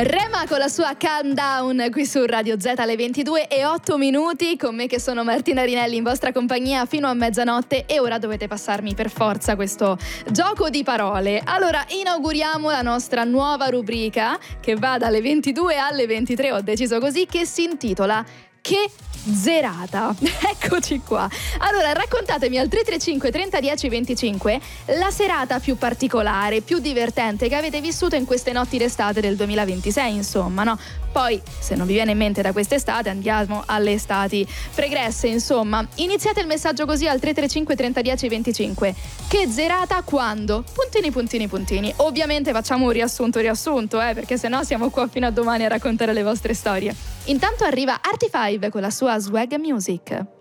Rema con la sua Countdown qui su Radio Z alle 22:08, con me che sono Martina Rinelli in vostra compagnia fino a mezzanotte, e ora dovete passarmi per forza questo gioco di parole. Allora, inauguriamo la nostra nuova rubrica che va dalle 22 alle 23, ho deciso così, che si intitola Che zerata. Eccoci qua. Allora, raccontatemi al 335 30 10 25 la serata più particolare, più divertente che avete vissuto in queste notti d'estate del 2026, insomma, no? Poi, se non vi viene in mente da quest'estate, andiamo alle estati pregresse, insomma. Iniziate il messaggio così al 335 30 10 25. Che zerata quando? Puntini, puntini, puntini. Ovviamente facciamo un riassunto, perché sennò siamo qua fino a domani a raccontare le vostre storie. Intanto arriva Artie5 con la sua Swag Music.